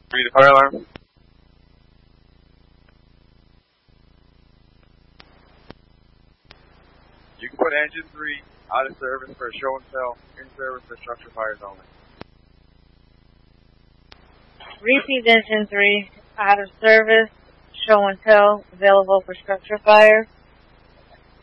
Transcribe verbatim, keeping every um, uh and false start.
Read the fire alarm. You can put engine three out of service for show and tell, in service for structure fires only. Repeat engine three out of service, show and tell, available for structure fire.